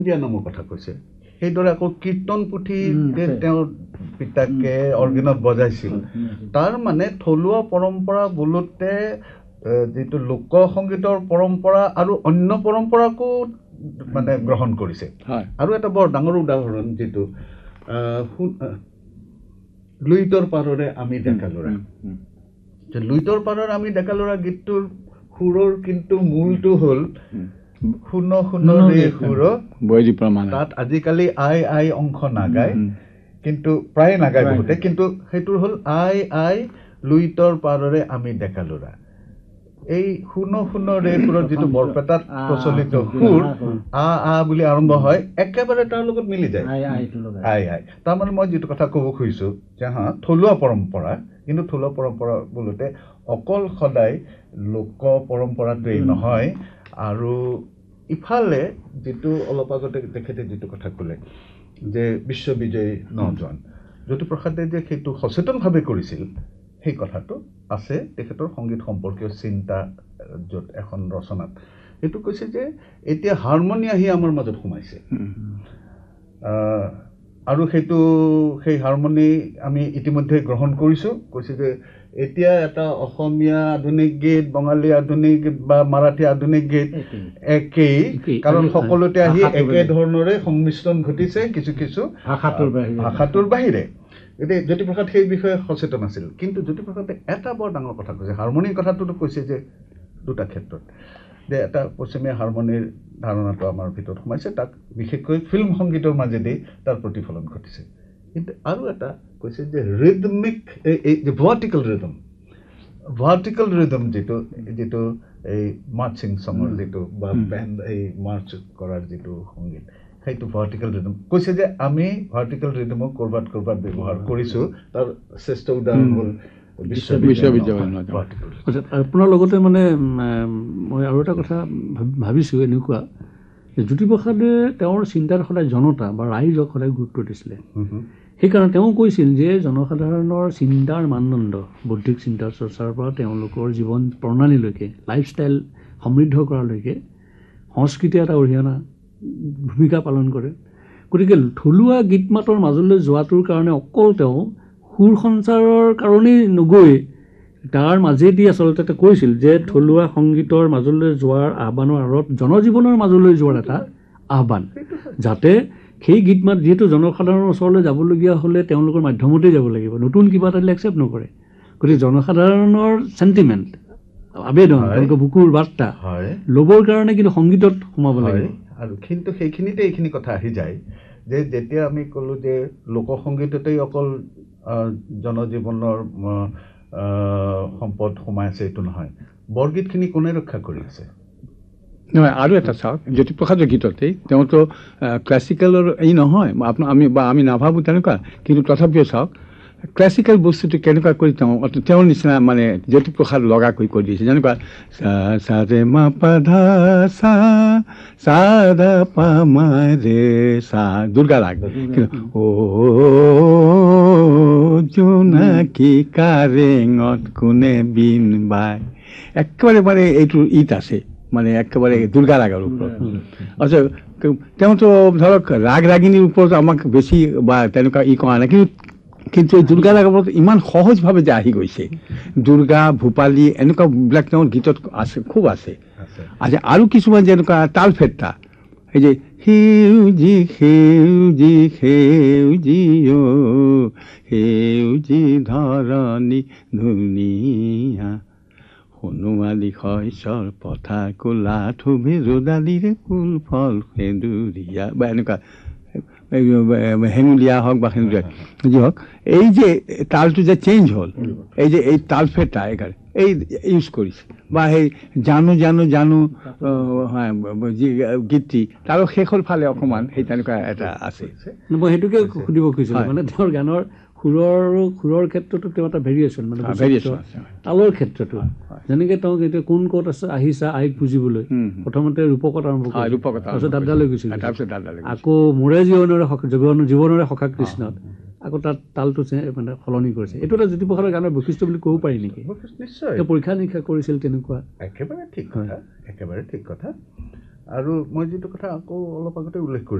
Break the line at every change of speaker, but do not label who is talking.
দিয়া নামৰ কথা কৈছে সেইদৰে আকৌ কীৰ্তন পুথি তেওঁৰ পিতাকে অৰ্গেনত বজাইছিল তাৰ মানে থলুৱা পৰম্পৰা বোলোতে যিটো লোক সংগীতৰ পৰম্পৰা আৰু অন্য পৰম্পৰাকো মানে গ্ৰহণ কৰিছে আৰু এটা বৰ ডাঙৰ উদাহৰণ যিটো লুইতৰ পাৰৰে আমি ডেকা ল'ৰা লুইতৰ পাৰৰ আমি ডেকা ল'ৰা গীতটোৰ সুৰৰ কিন্তু মূলটো হ'ল শুন শুন ৰে সুৰ তাত আজিকালি আই আই অংশ নাগায় কিন্তু প্ৰায় নাগায় বহুতে কিন্তু সেইটোৰ হ'ল আই আই লুইতৰ পাৰৰে আমি ডেকা ল'ৰা এই শুন শুন ৰে সুৰৰ যিটো বৰপেটাত প্ৰচলিত সুৰ আ আ বুলি আৰম্ভ হয় একেবাৰে তাৰ লগত মিলি যায় আই আই তাৰমানে মই যিটো কথা ক'ব খুজিছো যে থলুৱা পৰম্পৰা কিন্তু থলুৱা পৰম্পৰা বোলোতে অকল সদায় লোক পৰম্পৰাটোৱেই নহয় আৰু ইফালে যিটো অলপ আগতে তেখেতে যিটো কথা ক'লে যে বিশ্ববিজয়ী নজন জ্যোতিপ্ৰসাদে যে সেইটো সচেতনভাৱে কৰিছিল সেই কথাটো আছে তেখেতৰ সংগীত সম্পৰ্কীয় চিন্তা য'ত এখন ৰচনাত এইটো কৈছে যে এতিয়া হাৰমনি আহি আমাৰ মাজত সোমাইছে আৰু সেই হাৰমনি আমি ইতিমধ্যে গ্ৰহণ কৰিছোঁ কৈছে যে এতিয়া এটা অসমীয়া আধুনিক গীত বঙালী আধুনিক গীত বা মাৰাঠী আধুনিক গীত একেই কাৰণ সকলোতে আহি একে ধৰণৰে সংমিশ্ৰণ ঘটিছে কিছু কিছু ভাষাটোৰ বাহিৰে গতিকে জ্যোতিপ্ৰসাদ সেই বিষয়ে সচেতন আছিল কিন্তু জ্যোতিপ্ৰসাদে এটা বৰ ডাঙৰ কথা কৈছে হাৰমনিৰ কথাটোতো কৈছে যে দুটা ক্ষেত্ৰত যে এটা পশ্চিমীয়া হাৰমনিৰ ধাৰণাটো আমাৰ ভিতৰত সোমাইছে তাক বিশেষকৈ ফিল্ম সংগীতৰ মাজেদি তাৰ প্ৰতিফলন ঘটিছে কিন্তু আৰু এটা কৈছে যে ৰিদমিক এই ভাৰ্টিকেল ৰিদম যিটো এই মাৰ্চিং চঙৰ যিটো বা বেণ্ড এই মাৰ্চ কৰাৰ যিটো সংগীত সেইটো ভাৰ্টিকেল ৰিদম কৈছে যে আমি ভাৰ্টিকেল ৰিদমক ক'ৰবাত ব্যৱহাৰ কৰিছোঁ তাৰ শ্ৰেষ্ঠ উদাহৰণ হ'ল
আপোনাৰ লগতে মানে মই আৰু এটা কথা ভাবিছোঁ এনেকুৱা যে জ্যোতিপ্ৰসাদে তেওঁৰ চিন্তাত সদায় জনতা বা ৰাইজক সদায় গুৰুত্ব দিছিলে সেইকাৰণে তেওঁ কৈছিল যে জনসাধাৰণৰ চিন্তাৰ মানদণ্ড বৌদ্ধিক চিন্তা চৰ্চাৰ পৰা তেওঁলোকৰ জীৱন প্ৰণালীলৈকে লাইফষ্টাইল সমৃদ্ধ কৰালৈকে সংস্কৃতি এটা অৰিহণা ভূমিকা পালন কৰে গতিকে থলুৱা গীত মাতৰ মাজলৈ যোৱাটোৰ কাৰণে অকল তেওঁ সুৰ সঞ্চাৰৰ কাৰণেই নগৈ তাৰ মাজেদি আচলতে তেওঁ কৈছিল যে থলুৱা সংগীতৰ মাজলৈ যোৱাৰ আহ্বানৰ আঁৰত জনজীৱনৰ মাজলৈ যোৱাৰ এটা আহ্বান যাতে সেই গীত মাত যিহেতু জনসাধাৰণৰ ওচৰলৈ যাবলগীয়া হ'লে তেওঁলোকৰ মাধ্যমতেই যাব লাগিব নতুন কিবা এটা একচেপ্ট নকৰে গতিকে জনসাধাৰণৰ চেণ্টিমেণ্ট আবেদন তেওঁলোকৰ বুকুৰ বাৰ্তা ল'বৰ কাৰণে কিন্তু সংগীতত সোমাব লাগিব
আৰু কিন্তু সেইখিনিতে এইখিনি কথা আহি যায় যে যেতিয়া আমি ক'লোঁ যে লোকসংগীততেই অকল জনজীৱনৰ সম্পদ সোমাই আছে এইটো নহয় বৰগীতখিনি কোনে ৰক্ষা কৰি আছে
নহয় আৰু এটা চাওক জ্যোতিপ্ৰসাদৰ গীততেই তেওঁতো ক্লাছিকেলৰ এই নহয় আমি নাভাবোঁ তেনেকুৱা কিন্তু তথাপিও চাওক ক্লাছিকেল বস্তুটো কেনেকুৱা কৰি তেওঁৰ নিচিনা মানে জ্যোতিপ্ৰসাদ লগাকৈ কৰি দিছে যেনেকুৱা সা ৰে মা পা ধা সা ধা পা মা ৰে সা দুৰ্গা ৰাগ অ জোনাকী কাৰেঙত কোনে বিন বাই একেবাৰে মানে এইটো আছে মানে একেবাৰে দুৰ্গা ৰাগৰ ওপৰত আচ্ছা তেওঁতো ধৰক ৰাগ ৰাগিনীৰ ওপৰত আমাক বেছি বা তেনেকুৱা কৰা নাই কিন্তু এই দুৰ্গা ৰাগৰ ওপৰত ইমান সহজভাৱে যে আহি গৈছে দুৰ্গা ভূপালী এনেকুৱাবিলাক তেওঁৰ গীতত আছে খুব আছে আচ্ছা আৰু কিছুমান যেনেকুৱা তাল ফেট্টা এই যে সেউজী সেউজী সেউজী সেউজী ধৰণী ধুনীয়া সোণোৱালী শস্যৰ পথাৰ কোলা থুভি ৰ'দালিৰে ফুল ফল সেন্দুৰীয়া বা এনেকুৱা হেঙুলীয়া হওক বা সেন্দুৰীয়া যি হওক এই যে তালটো যে চেঞ্জ হ'ল এই তাল ফেটা এই ইউজ কৰিছে বা সেই জানো জানো জানো যি গীতটি তাৰো শেষৰ ফালে অকণমান সেই তেনেকুৱা এটা আছে
মই সেইটোকে সুধিব খুজিছিলোঁ মানে তেওঁৰ গানৰ সুৰৰ ক্ষেত্ৰতো তেওঁ এটা ভেৰিয়েশ্যন মানে তালৰ ক্ষেত্ৰতো যেনেকৈ তেওঁ এতিয়া কোন ক'ত আছে আহিছা আইক বুজিবলৈ প্ৰথমতে ৰূপকত আৰম্ভ কৰিছে তাৰপিছত দাদালৈ গৈছিল আকৌ মোৰে জীৱনৰে সখা কৃষ্ণত আকৌ তাত তালটো মানে সলনি কৰিছে এইটো এটা জ্যোতিপ্ৰসাদৰ গানৰ বৈশিষ্ট্য বুলি ক'ব পাৰি নেকি
নিশ্চয়
তেওঁ পৰীক্ষা নিৰীক্ষা কৰিছিল তেনেকুৱা
একেবাৰে ঠিক কথা আৰু মই যিটো কথা আকৌ অলপ আগতে উল্লেখ কৰিছোঁ